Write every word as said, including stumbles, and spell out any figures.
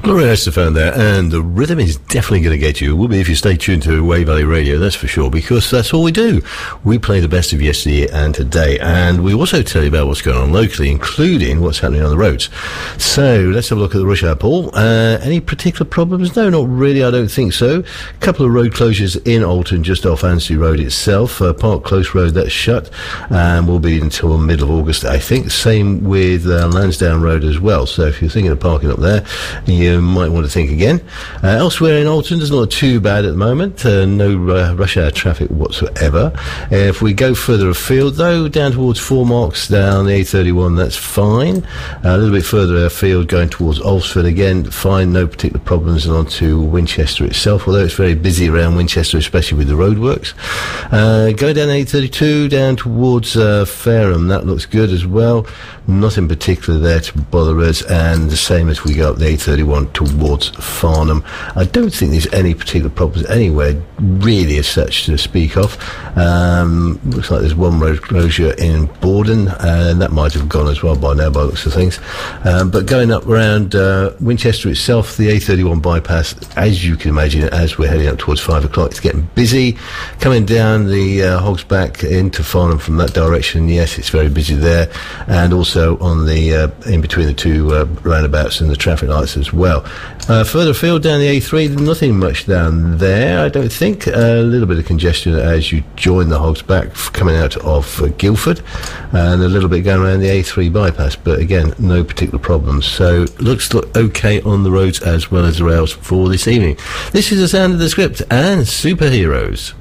Laurie Estefan there, and the rhythm is definitely going to get you. It will be if you stay tuned to Wave Valley Radio, that's for sure, because that's all we do. We play the best of yesterday and today, and we also tell you about what's going on locally, including what's happening on the roads. So let's have a look at the rush hour, Paul. Uh, any particular problems? No, not really, I don't think so. A couple of road closures in Alton, just off Anstey Road itself. Uh, Park Close Road, that's shut, and will be until middle of August, I think. Same with uh, Lansdowne Road as well. So if you're thinking of parking up there, you You might want to think again. Uh, elsewhere in Alton, it's not too bad at the moment. Uh, no uh, rush hour traffic whatsoever. Uh, if we go further afield, though, down towards Four Marks, down the A thirty-one, that's fine. Uh, a little bit further afield, going towards Alresford, again, fine. No particular problems. And on to Winchester itself, although it's very busy around Winchester, especially with the roadworks. Uh, go down A thirty-two, down towards uh, Fareham. That looks good as well. Nothing particular there to bother us. And the same as we go up the A thirty-one towards Farnham. I don't think there's any particular problems anywhere really as such to speak of. Um, looks like there's one road closure in Borden, and that might have gone as well by now by the looks of things. Um, but going up around uh, Winchester itself, the A thirty-one bypass, as you can imagine, as we're heading up towards five o'clock, it's getting busy. Coming down the uh, Hogsback into Farnham from that direction, yes, it's very busy there, and also on the uh, in between the two uh, roundabouts and the traffic lights as well. Uh, further afield down the A three, nothing much down there, I don't think. A little bit of congestion as you join the Hogsback coming out of uh, Guildford, and a little bit going around the A three bypass, but again, no particular problems. So looks look okay on the roads as well as the rails for this evening. This is the sound of the script and superheroes.